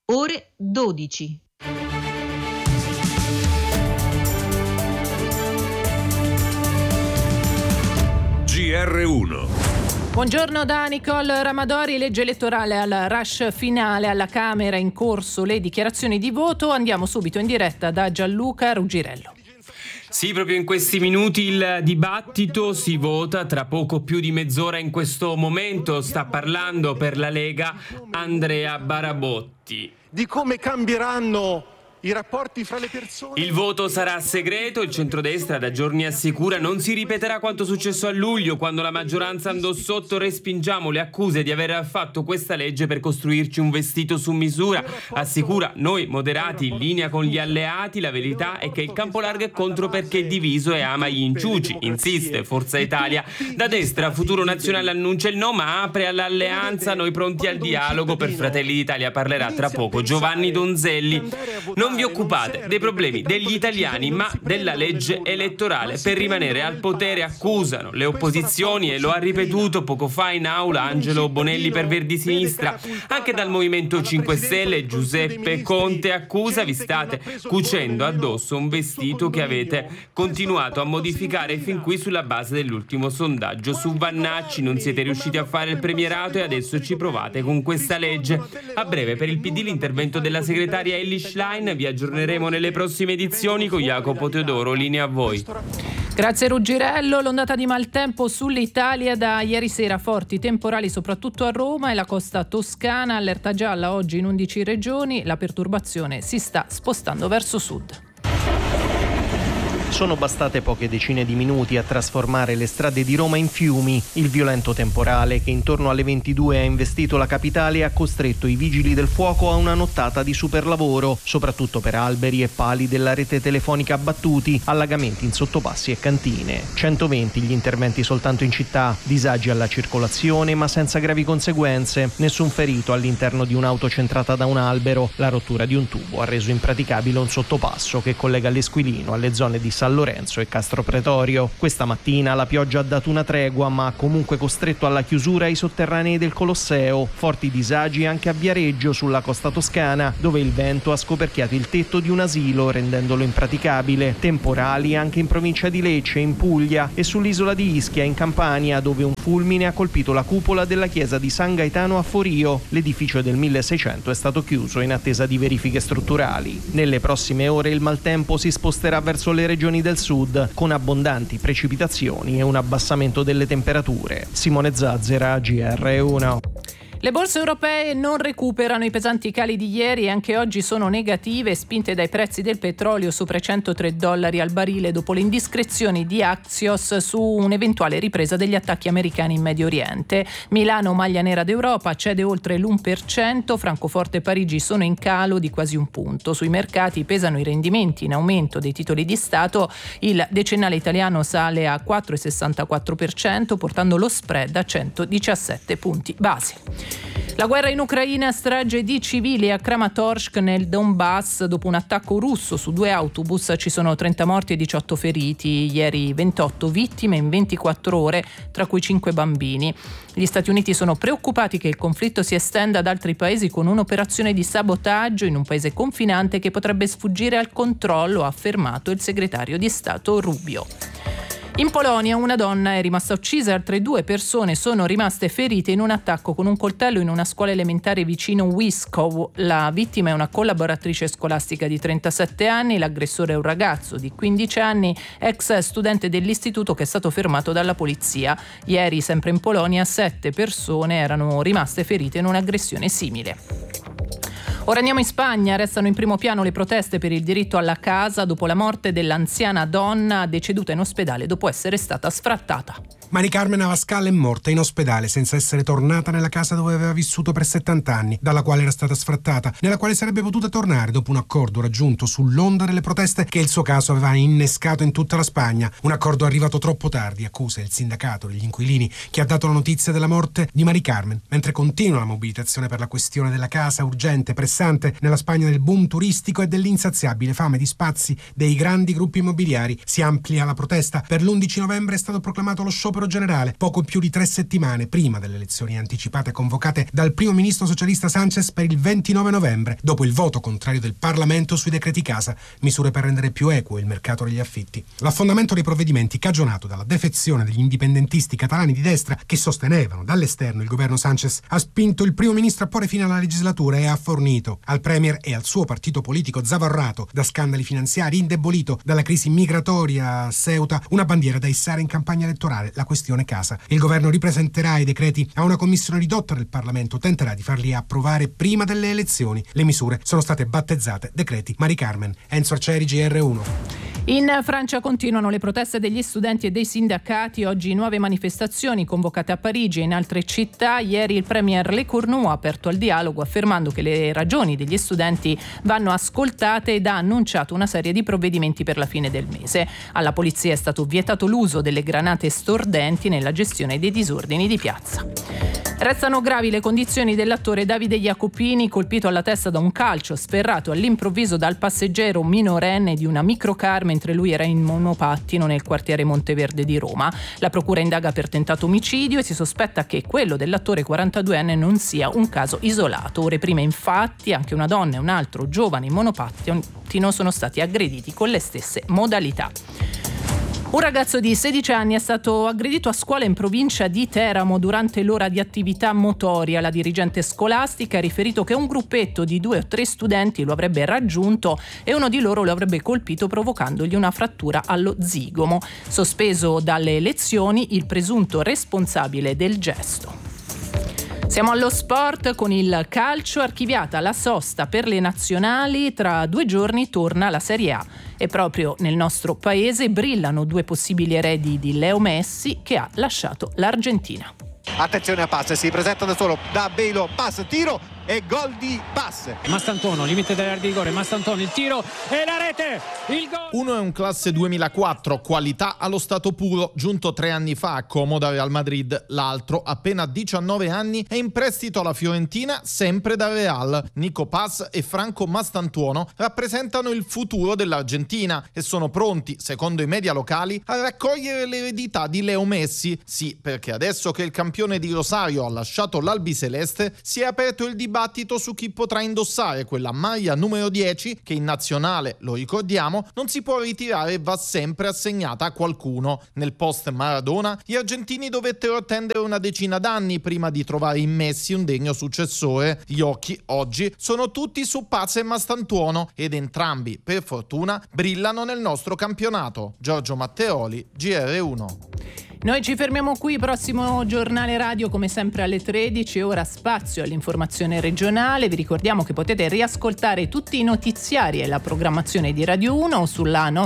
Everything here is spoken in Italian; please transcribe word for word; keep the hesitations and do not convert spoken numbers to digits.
ore dodici. G R uno. Buongiorno da Nicole Ramadori. Legge elettorale al rush finale alla Camera, in corso le dichiarazioni di voto. Andiamo subito in diretta da Gianluca Ruggirello. Sì, proprio in questi minuti il dibattito, si vota tra poco più di mezz'ora. In questo momento sta parlando per la Lega Andrea Barabotti. Di come cambieranno i rapporti fra le persone. Il voto sarà segreto. Il centrodestra da giorni assicura non si ripeterà quanto successo a luglio, quando la maggioranza andò sotto. Respingiamo le accuse di aver fatto questa legge per costruirci un vestito su misura. Assicura: noi moderati in linea con gli alleati. La verità è che il campo largo è contro perché è diviso e ama gli inciuci. Insiste Forza Italia. Da destra Futuro Nazionale annuncia il no, ma apre all'alleanza. Noi pronti al dialogo. Per Fratelli d'Italia parlerà tra poco Giovanni Donzelli. Non vi occupate dei problemi degli italiani, ma della legge elettorale. Per rimanere al potere accusano le opposizioni, e lo ha ripetuto poco fa in aula Angelo Bonelli per Verdi Sinistra. Anche dal Movimento cinque Stelle Giuseppe Conte accusa: vi state cucendo addosso un vestito che avete continuato a modificare fin qui sulla base dell'ultimo sondaggio su Vannacci. Non siete riusciti a fare il premierato e adesso ci provate con questa legge. A breve per il P D l'intervento della segretaria Elly Schlein. Vi aggiorneremo nelle prossime edizioni. Con Jacopo Teodoro, linea a voi. Grazie Ruggirello. L'ondata di maltempo sull'Italia da ieri sera, forti temporali soprattutto a Roma e la costa toscana, allerta gialla oggi in undici regioni. La perturbazione si sta spostando verso sud. Sono bastate poche decine di minuti a trasformare le strade di Roma in fiumi. Il violento temporale che intorno alle ventidue ha investito la capitale ha costretto i vigili del fuoco a una nottata di superlavoro, soprattutto per alberi e pali della rete telefonica abbattuti, allagamenti in sottopassi e cantine. centoventi gli interventi soltanto in città, disagi alla circolazione ma senza gravi conseguenze, nessun ferito all'interno di un'auto centrata da un albero. La rottura di un tubo ha reso impraticabile un sottopasso che collega l'Esquilino alle zone di San Lorenzo e Castro Pretorio. Questa mattina la pioggia ha dato una tregua, ma ha comunque costretto alla chiusura i sotterranei del Colosseo. Forti disagi anche a Viareggio, sulla costa toscana, dove il vento ha scoperchiato il tetto di un asilo, rendendolo impraticabile. Temporali anche in provincia di Lecce, in Puglia, e sull'isola di Ischia, in Campania, dove un fulmine ha colpito la cupola della chiesa di San Gaetano a Forio. L'edificio del milleseicento è stato chiuso in attesa di verifiche strutturali. Nelle prossime ore il maltempo si sposterà verso le regioni del sud, con abbondanti precipitazioni e un abbassamento delle temperature. Simone Zazzera, G R uno. Le borse europee non recuperano i pesanti cali di ieri e anche oggi sono negative, spinte dai prezzi del petrolio sopra i centotré dollari al barile dopo le indiscrezioni di Axios su un'eventuale ripresa degli attacchi americani in Medio Oriente. Milano, maglia nera d'Europa, cede oltre l'uno per cento, Francoforte e Parigi sono in calo di quasi un punto. Sui mercati pesano i rendimenti in aumento dei titoli di Stato, il decennale italiano sale a quattro virgola sessantaquattro per cento, portando lo spread a centodiciassette punti base. La guerra in Ucraina, strage di civili a Kramatorsk nel Donbass dopo un attacco russo su due autobus. Ci sono trenta morti e diciotto feriti. Ieri ventotto vittime in ventiquattro ore, tra cui cinque bambini. Gli Stati Uniti sono preoccupati che il conflitto si estenda ad altri paesi con un'operazione di sabotaggio in un paese confinante che potrebbe sfuggire al controllo, ha affermato il segretario di Stato Rubio. In Polonia una donna è rimasta uccisa e altre due persone sono rimaste ferite in un attacco con un coltello in una scuola elementare vicino Wisków. La vittima è una collaboratrice scolastica di trentasette anni, l'aggressore è un ragazzo di quindici anni, ex studente dell'istituto che è stato fermato dalla polizia. Ieri, sempre in Polonia, sette persone erano rimaste ferite in un'aggressione simile. Ora andiamo in Spagna. Restano in primo piano le proteste per il diritto alla casa dopo la morte dell'anziana donna deceduta in ospedale dopo essere stata sfrattata. Mari Carmen Abascal è morta in ospedale senza essere tornata nella casa dove aveva vissuto per settanta anni, dalla quale era stata sfrattata, nella quale sarebbe potuta tornare dopo un accordo raggiunto sull'onda delle proteste che il suo caso aveva innescato in tutta la Spagna. Un accordo arrivato troppo tardi, accusa il sindacato degli inquilini che ha dato la notizia della morte di Mari Carmen, mentre continua la mobilitazione per la questione della casa urgente, pressante nella Spagna del boom turistico e dell'insaziabile fame di spazi dei grandi gruppi immobiliari. Si amplia la protesta. Per l'undici novembre è stato proclamato lo sciopero recupero generale, poco più di tre settimane prima delle elezioni anticipate convocate dal primo ministro socialista Sánchez per il ventinove novembre, dopo il voto contrario del Parlamento sui decreti casa, misure per rendere più equo il mercato degli affitti. L'affondamento dei provvedimenti, cagionato dalla defezione degli indipendentisti catalani di destra che sostenevano dall'esterno il governo Sánchez, ha spinto il primo ministro a porre fine alla legislatura e ha fornito al premier e al suo partito politico zavorrato da scandali finanziari, indebolito dalla crisi migratoria a Ceuta, una bandiera da issare in campagna elettorale, la questione casa. Il governo ripresenterà i decreti a una commissione ridotta del Parlamento, tenterà di farli approvare prima delle elezioni. Le misure sono state battezzate decreti Mari Carmen. Enzo Arcieri, G R uno. In Francia continuano le proteste degli studenti e dei sindacati, oggi nuove manifestazioni convocate a Parigi e in altre città. Ieri il premier Lecornu ha aperto al dialogo affermando che le ragioni degli studenti vanno ascoltate ed ha annunciato una serie di provvedimenti per la fine del mese. Alla polizia è stato vietato l'uso delle granate stordenti nella gestione dei disordini di piazza. Restano gravi le condizioni dell'attore Davide Jacopini, colpito alla testa da un calcio sferrato all'improvviso dal passeggero minorenne di una microcar mentre lui era in monopattino nel quartiere Monteverde di Roma. La procura indaga per tentato omicidio e si sospetta che quello dell'attore quarantaduenne non sia un caso isolato. Ore prima, infatti, anche una donna e un altro giovane in monopattino sono stati aggrediti con le stesse modalità. Un ragazzo di sedici anni è stato aggredito a scuola in provincia di Teramo durante l'ora di attività motoria. La dirigente scolastica ha riferito che un gruppetto di due o tre studenti lo avrebbe raggiunto e uno di loro lo avrebbe colpito provocandogli una frattura allo zigomo. Sospeso dalle lezioni il presunto responsabile del gesto. Siamo allo sport con il calcio, archiviata la sosta per le nazionali, tra due giorni torna la Serie A e proprio nel nostro paese brillano due possibili eredi di Leo Messi che ha lasciato l'Argentina. Attenzione a pass, si presenta da solo da Belo, pass, tiro e gol di pass. Mastantuono, limite dell'area di rigore, Mastantuono, il tiro e la rete, il gol. Uno è un classe duemilaquattro, qualità allo stato puro, giunto tre anni fa a Como da Real Madrid. L'altro, appena diciannove anni, è in prestito alla Fiorentina, sempre da Real. Nico Paz e Franco Mastantuono rappresentano il futuro dell'Argentina e sono pronti, secondo i media locali, a raccogliere l'eredità di Leo Messi. Sì, perché adesso che il campione di Rosario ha lasciato l'albiceleste, si è aperto il dibattito su chi potrà indossare quella maglia numero dieci che in nazionale, lo ricordiamo, non si può ritirare e va sempre assegnata a qualcuno. Nel post Maradona gli argentini dovettero attendere una decina d'anni prima di trovare in Messi un degno successore. Gli occhi oggi sono tutti su Paz e Mastantuono ed entrambi, per fortuna, brillano nel nostro campionato. Giorgio Matteoli, G R uno. Noi ci fermiamo qui, prossimo giornale radio come sempre alle tredici, ora spazio all'informazione regionale. Vi ricordiamo che potete riascoltare tutti i notiziari e la programmazione di Radio uno sulla nostra